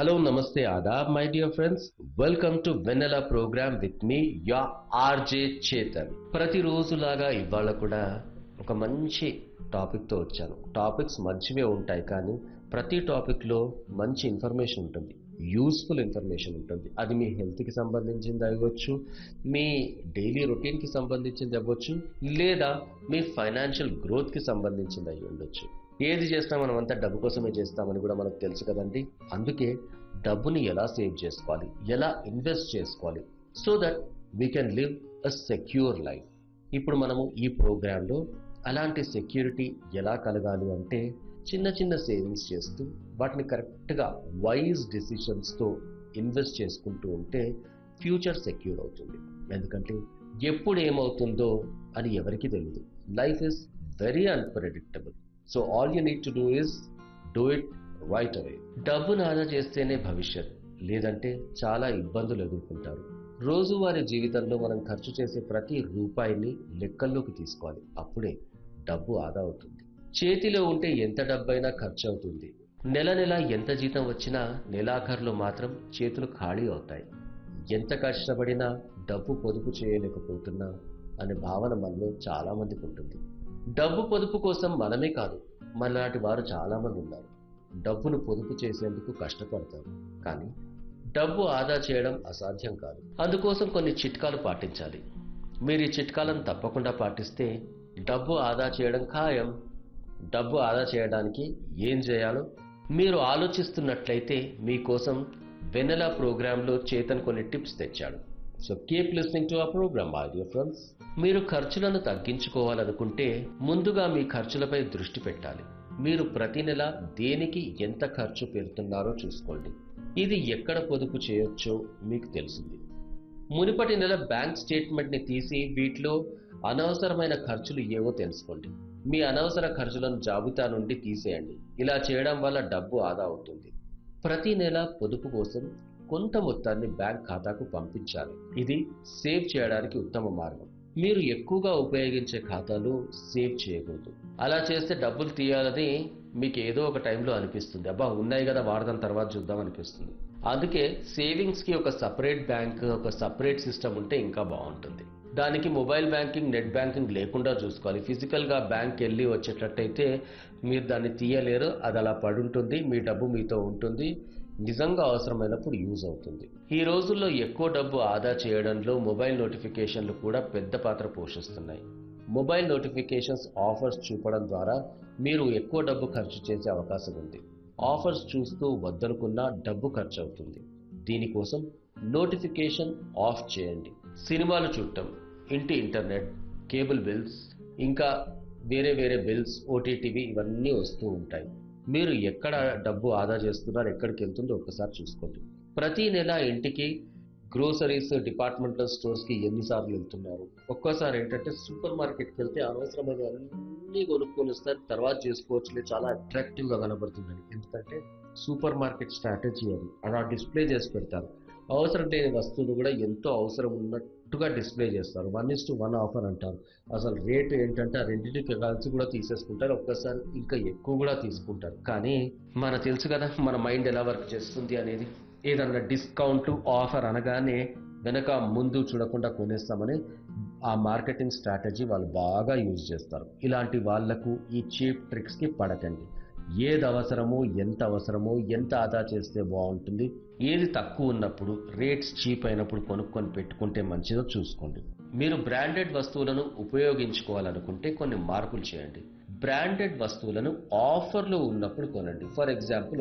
Hello, Namaste, Adab, my dear friends. Welcome to Vanilla program with me, your RJ Chetan. ప్రతిరోజులాగా ఇవాళ కూడా ఒక మంచి టాపిక్తో వచ్చాను. టాపిక్స్ మంచివే ఉంటాయి, కానీ ప్రతి టాపిక్లో మంచి ఇన్ఫర్మేషన్ ఉంటుంది, యూస్ఫుల్ ఇన్ఫర్మేషన్ ఉంటుంది. అది మీ హెల్త్కి సంబంధించింది అవ్వచ్చు, మీ డైలీ రొటీన్కి సంబంధించింది అవ్వచ్చు, లేదా మీ ఫైనాన్షియల్ గ్రోత్కి సంబంధించింది అయి ఉండొచ్చు. ఏది చేసినా మనం అంతా డబ్బు కోసమే చేస్తామని కూడా మనకు తెలుసు కదండి. అందుకే డబ్బుని ఎలా సేవ్ చేసుకోవాలి, ఎలా ఇన్వెస్ట్ చేసుకోవాలి, so that we can live a secure life. ఇప్పుడు మనము ఈ ప్రోగ్రాంలో అలాంటి సెక్యూరిటీ ఎలా కలగాలి అంటే, చిన్న చిన్న సేవింగ్స్ చేస్తూ వాటిని కరెక్ట్గా వైజ్ డిసిషన్స్తో ఇన్వెస్ట్ చేసుకుంటూ ఉంటే ఫ్యూచర్ సెక్యూర్ అవుతుంది. ఎందుకంటే ఎప్పుడు ఏమవుతుందో అని ఎవరికి తెలియదు. Life is very unpredictable. So all you need to do is do it right away. డబ్బును ఆదా చేస్తేనే భవిష్యత్, లేదంటే చాలా ఇబ్బందులు ఎదుర్కొంటారు. రోజువారీ జీవితంలో మనం ఖర్చు చేసే ప్రతి రూపాయిని లెక్కల్లోకి తీసుకోవాలి. అప్పుడే డబ్బు ఆదా అవుతుంది. చేతిలో ఉంటే ఎంత డబ్బైనా ఖర్చు అవుతుంది. నెల నెల ఎంత జీతం వచ్చినా నెలాఖరులో మాత్రం చేతులు ఖాళీ అవుతాయి. ఎంత కష్టపడినా డబ్బు పొదుపు చేయలేకపోతున్నా అనే భావన మనలో చాలా మందికి ఉంటుంది. డబ్బు పొదుపు కోసం మనమే కాదు, మనలాంటి వారు చాలా మంది ఉన్నారు. డబ్బును పొదుపు చేసేందుకు కష్టపడతారు, కానీ డబ్బు ఆదా చేయడం అసాధ్యం కాదు. అందుకోసం కొన్ని చిట్కాలు పాటించాలి. మీరు ఈ చిట్కాలను తప్పకుండా పాటిస్తే డబ్బు ఆదా చేయడం ఖాయం. డబ్బు ఆదా చేయడానికి ఏం చేయాలో మీరు ఆలోచిస్తున్నట్లయితే మీకోసం వెనెలా ప్రోగ్రాంలో చేతన్ కొన్ని టిప్స్ తెచ్చాడు. So keep listening to our programme my dear friends. మీరు ఖర్చులను తగ్గించుకోవాలనుకుంటే ముందుగా మీ ఖర్చులపై దృష్టి పెట్టాలి. మీరు ప్రతి నెల దేనికి ఎంత ఖర్చు పెడుతున్నారో చూసుకోండి. ఇది ఎక్కడ పొదుపు చేయొచ్చో మీకు తెలుస్తుంది. మునుపటి నెల బ్యాంక్ స్టేట్మెంట్ని తీసి వీటిలో అనవసరమైన ఖర్చులు ఏవో తెలుసుకోండి. మీ అనవసర ఖర్చులను జాబితా నుండి తీసేయండి. ఇలా చేయడం వల్ల డబ్బు ఆదా అవుతుంది. ప్రతి నెల పొదుపు కోసం కొంత మొత్తాన్ని బ్యాంక్ ఖాతాకు పంపించాలి. ఇది సేవ్ చేయడానికి ఉత్తమ మార్గం. మీరు ఎక్కువగా ఉపయోగించే ఖాతాలు సేవ్ చేయకూడదు. అలా చేస్తే డబ్బులు తీయాలని మీకు ఏదో ఒక టైంలో అనిపిస్తుంది. అబ్బా ఉన్నాయి కదా, వాడదాం, తర్వాత చూద్దాం అనిపిస్తుంది. అందుకే సేవింగ్స్కి ఒక సపరేట్ బ్యాంక్, ఒక సపరేట్ సిస్టమ్ ఉంటే ఇంకా బాగుంటుంది. దానికి మొబైల్ బ్యాంకింగ్, నెట్ బ్యాంకింగ్ లేకుండా చూసుకోవాలి. ఫిజికల్గా బ్యాంక్ వెళ్ళి వచ్చేటట్టయితే మీరు దాన్ని తీయలేరు. అది అలా పడుంటుంది, మీ డబ్బు మీతో ఉంటుంది. నిజంగా అవసరమైనప్పుడు యూజ్ అవుతుంది. ఈ రోజుల్లో ఎక్కువ డబ్బు ఆదా చేయడంలో మొబైల్ నోటిఫికేషన్లు కూడా పెద్ద పాత్ర పోషిస్తున్నాయి. మొబైల్ నోటిఫికేషన్స్ ఆఫర్స్ చూపడం ద్వారా మీరు ఎక్కువ డబ్బు ఖర్చు చేసే అవకాశం ఉంది. ఆఫర్స్ చూస్తూ వద్దనుకున్నా డబ్బు ఖర్చు అవుతుంది. దీనికోసం నోటిఫికేషన్ ఆఫ్ చేయండి. సినిమాలు చూడటం, ఇంటి ఇంటర్నెట్, కేబుల్ బిల్స్, ఇంకా వేరే వేరే బిల్స్, ఓటీటీవీ ఇవన్నీ వస్తూ ఉంటాయి. మీరు ఎక్కడ డబ్బు ఆదా చేస్తున్నారు, ఎక్కడికి వెళ్తుందో ఒక్కసారి చూసుకోండి. ప్రతి నెల ఇంటికి గ్రోసరీస్, డిపార్ట్మెంటల్ స్టోర్స్కి ఎన్నిసార్లు వెళ్తున్నారు? ఒక్కోసారి ఏంటంటే సూపర్ మార్కెట్కి వెళ్తే అనవసరమైన అన్నీ కొనుక్కొని వస్తారు, తర్వాత చేసుకోవచ్చులే, చాలా అట్రాక్టివ్గా కనబడుతుందని. ఎందుకంటే సూపర్ మార్కెట్ స్ట్రాటజీ అది. అలా డిస్ప్లే చేసి పెడతారు. అవసరం లేని వస్తువులు కూడా ఎంతో అవసరం ఉన్నట్టుగా డిస్ప్లే చేస్తారు. 1:1 ఆఫర్ అంటారు. అసలు రేటు ఏంటంటే ఆ రెండింటికి కలిసి కూడా తీసేసుకుంటారు. ఒక్కసారి ఇంకా ఎక్కువ కూడా తీసుకుంటారు. కానీ మనకు తెలుసు కదా మన మైండ్ ఎలా వర్క్ చేస్తుంది అనేది. ఏదన్నా డిస్కౌంట్ ఆఫర్ అనగానే వెనక ముందు చూడకుండా కొనేస్తామని ఆ మార్కెటింగ్ స్ట్రాటజీ వాళ్ళు బాగా యూజ్ చేస్తారు. ఇలాంటి వాళ్లకు ఈ చీప్ ట్రిక్స్కి పడకండి. ఏది అవసరమో, ఎంత అవసరమో, ఎంత ఆదా చేస్తే బాగుంటుంది, ఏది తక్కువ ఉన్నప్పుడు, రేట్స్ చీప్ అయినప్పుడు కొనుక్కొని పెట్టుకుంటే మంచిదో చూసుకోండి. మీరు బ్రాండెడ్ వస్తువులను ఉపయోగించుకోవాలనుకుంటే కొన్ని మార్పులు చేయండి. బ్రాండెడ్ వస్తువులను ఆఫర్లో ఉన్నప్పుడు కొనండి. For example